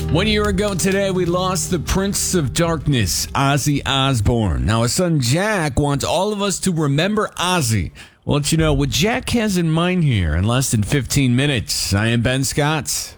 1 year ago today, we lost the Prince of Darkness, Ozzy Osbourne. Now, his son Jack wants all of us to remember Ozzy. We'll let you know what Jack has in mind here in less than 15 minutes. I am Ben Scott.